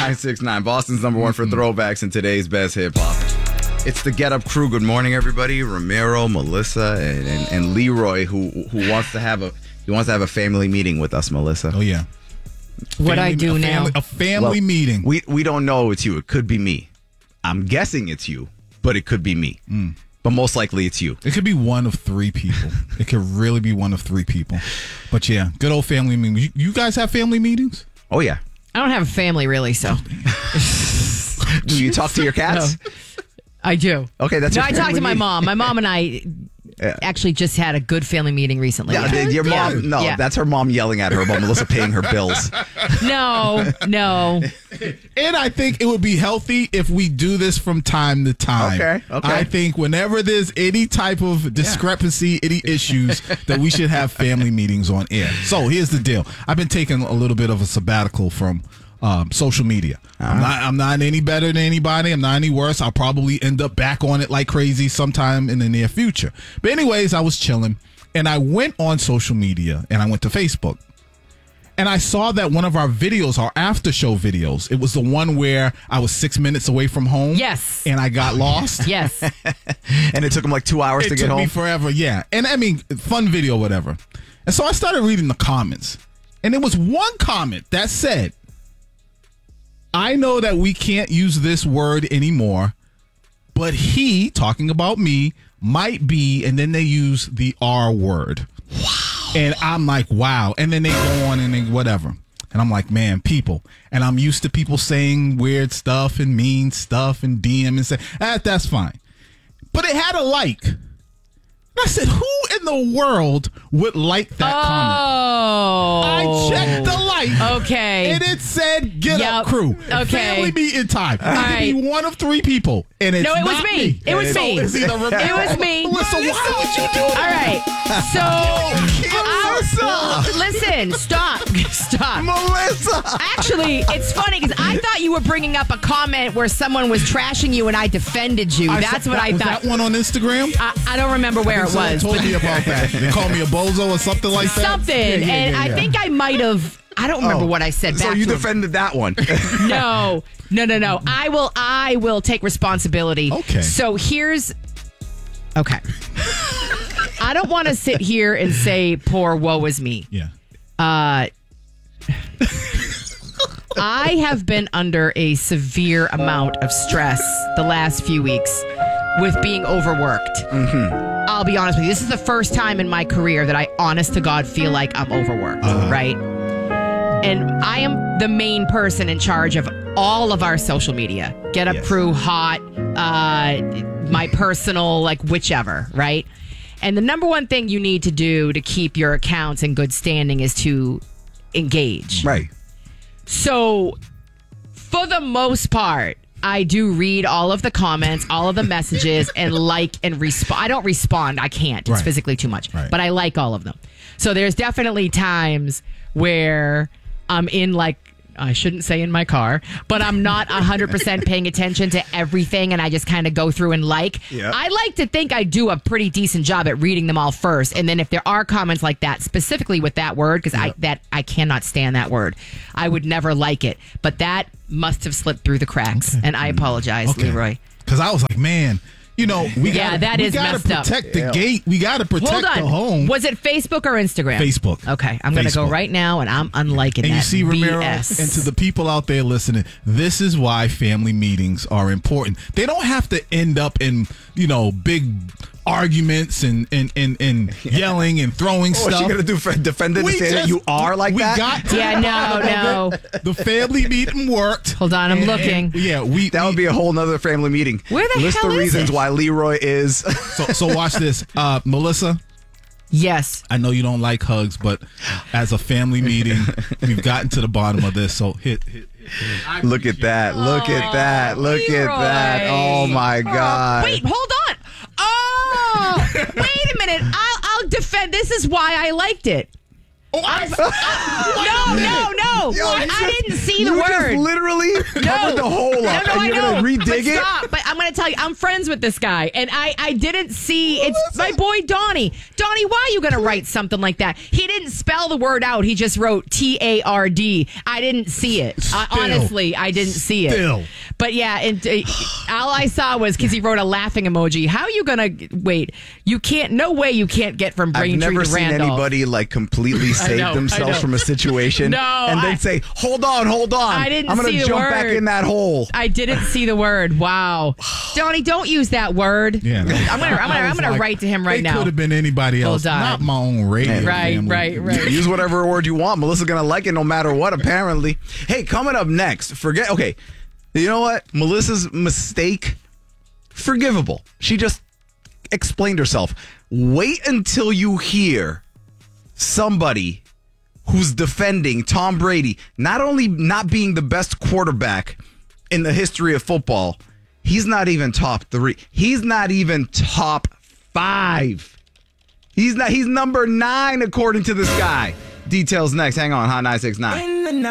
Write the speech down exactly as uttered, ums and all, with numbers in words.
nine six nine, Boston's number one for throwbacks and today's best hip-hop. It's the Get Up crew. Good morning, everybody. Ramiro, Melissa, and, and, and Leroy, who who wants to have a he wants to have a family meeting with us, Melissa. Oh, yeah. What I do a now. family, a family Well, meeting. We we don't know it's you. It could be me. I'm guessing it's you, but it could be me. Mm. But most likely it's you. It could be one of three people. It could really be one of three people. But yeah, good old family meetings. You, you guys have family meetings? Oh, yeah. I don't have a family, really, so. Do you talk to your cats? No. I do. Okay, that's No, your I talked family to my meeting. mom. My mom and I Yeah. actually just had a good family meeting recently. Yeah, Yeah. the- your Yeah. mom. No, Yeah. that's her mom yelling at her about Melissa paying her bills. No, no. And I think it would be healthy if we do this from time to time. Okay, okay. I think whenever there's any type of discrepancy, any issues, that we should have family meetings on air. So here's the deal. I've been taking a little bit of a sabbatical from um, social media. Uh-huh. I'm not, I'm not any better than anybody. I'm not any worse. I'll probably end up back on it like crazy sometime in the near future. But anyways, I was chilling and I went on social media and I went to Facebook. And I saw that one of our videos, our after show videos, it was the one where I was six minutes away from home. Yes. And I got lost. Yes. And it took him like two hours It to get took home. me forever, yeah. And I mean, fun video, whatever. And so I started reading the comments. And there was one comment that said, I know that we can't use this word anymore, but he, talking about me, might be, and then they use the R word. Wow. And I'm like, wow. And then they go on and they whatever. And I'm like, man, people. And I'm used to people saying weird stuff and mean stuff and D M and say, ah, that's fine. But it had a like. And I said, who in the world would like that oh. comment? I checked the like. Okay. And it said, get Yep. up crew. Okay. Family meeting time. It could right. be one of three people. And it's No, it was not me. me. It was So me. it's either Ramiro It was me. or Melissa, why would you do All that? right. So, Melissa. I'll- listen, stop. Stop. Melissa. Actually, it's funny because I thought you were bringing up a comment where someone was trashing you and I defended you. I That's saw- what that, I was thought. that one on Instagram? I, I don't remember where it Someone was. told but me about that. They called me a bozo or something like that. something. Yeah, yeah, and yeah, I yeah. think I might have. I don't remember Oh. what I said back So you to him. defended that one. No, no, no, no. I will. I will take responsibility. Okay. So here's. Okay. I don't want to sit here and say poor woe is me. Yeah. Uh, I have been under a severe amount of stress the last few weeks with being overworked. Mm-hmm. I'll be honest with you. This is the first time in my career that I, honest to God, feel like I'm overworked, Uh-huh. right? And I am the main person in charge of all of our social media. Get Up Yes. Crew, Hot, uh, my personal, like whichever, right? And the number one thing you need to do to keep your accounts in good standing is to engage. Right. So, for the most part, I do read all of the comments, all of the messages, and like and respond. I don't respond. I can't. It's Right. physically too much. Right. But I like all of them. So there's definitely times where I'm in like, I shouldn't say in my car, but I'm not one hundred percent paying attention to everything and I just kind of go through and like. Yep. I like to think I do a pretty decent job at reading them all first. And then if there are comments like that, specifically with that word, because I that I cannot stand that word. I would never like it. But that must have slipped through the cracks. Okay. And I apologize, Okay. Leroy. Because I was like, man, you know, we Yeah, gotta, that we is gotta messed up. protect the gate. We got to protect Hold on. the home. Was it Facebook or Instagram? Facebook. Okay, I'm going to go Facebook. right now and I'm unliking And that you see, Ramiro, B S. and to the people out there listening, this is why family meetings are important. They don't have to end up in, you know, big arguments and and, and, and yelling and throwing What's stuff. she gonna do? For defend it and We say that just- you are like we that? got to Yeah, no, no. The family meeting worked. Hold on, I'm And- looking. and, yeah, we That would be a whole nother family meeting. Where the List hell the is reasons it? why Leroy is. so so watch this, uh, Melissa. Yes. I know you don't like hugs, but as a family meeting, we've gotten to the bottom of this. So hit, hit, hit. hit. Look at that. Look at that. Look at that. Oh, my God. Wait, hold on. Oh, wait a minute. I'll, I'll defend. This is why I liked it. Oh, I, No, no, no. Yo, you I just- didn't see the you word. just literally covered the hole No, up, no, and I you're know. gonna But redig it. stop. But I'm gonna tell you, I'm friends with this guy, and I, I didn't see. It's my boy Donnie. Donnie, why are you gonna write something like that? He didn't spell the word out. He just wrote T A R D. I didn't see it. Uh, Still. honestly, I didn't see it. Still. But yeah, and uh, all I saw was because he wrote a laughing emoji. How are you gonna wait? You can't. No way. You can't get from I've Braintree never to seen Randolph. anybody like completely save know, I themselves know. from a situation No, and then I- say, "Hold on, hold on, I didn't I'm gonna see the jump back word. in that hole." I didn't see the word. Wow, Donnie, don't use that word. Yeah, no. I'm gonna, I'm gonna, I I'm was gonna like, write to him right it now. Could have been anybody else, Hold on. not my own radio. Right, family. right, right. Use whatever word you want. Melissa's gonna like it no matter what, apparently. Hey, coming up next, forget okay. You know what? Melissa's mistake, forgivable. She just explained herself. Wait until you hear somebody who's defending Tom Brady, not only not being the best quarterback in the history of football, he's not even top three. He's not even top five. He's not. He's number nine according to this guy. Details next. Hang on, Hot nine six nine.